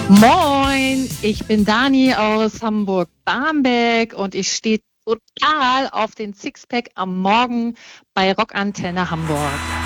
Moin, ich bin Dani aus Hamburg-Barmbek und ich stehe total auf den Sixpack am Morgen bei Rockantenne Hamburg.